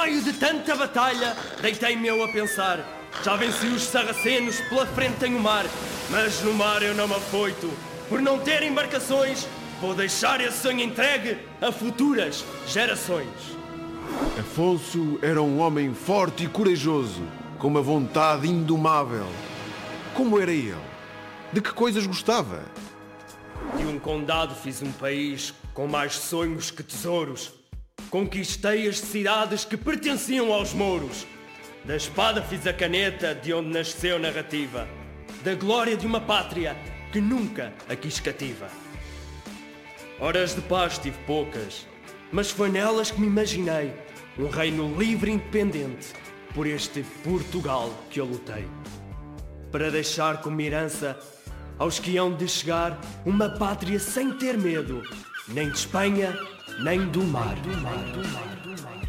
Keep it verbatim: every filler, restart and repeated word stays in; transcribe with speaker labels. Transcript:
Speaker 1: meio de tanta batalha, deitei-me eu a pensar. Já venci os sarracenos, pela frente tenho o mar. Mas no mar eu não me afoito. Por não ter embarcações, vou deixar esse sonho entregue a futuras gerações.
Speaker 2: Afonso era um homem forte e corajoso, com uma vontade indomável. Como era ele? De que coisas gostava?
Speaker 1: De um condado fiz um país com mais sonhos que tesouros. Conquistei as cidades que pertenciam aos mouros. Da espada fiz a caneta de onde nasceu narrativa. Da glória de uma pátria que nunca a quis cativa. Horas de paz tive poucas, mas foi nelas que me imaginei um reino livre e independente por este Portugal que eu lutei. Para deixar como herança aos que hão de chegar uma pátria sem ter medo, nem de Espanha, nem do mar. Do mar, do mar, do mar.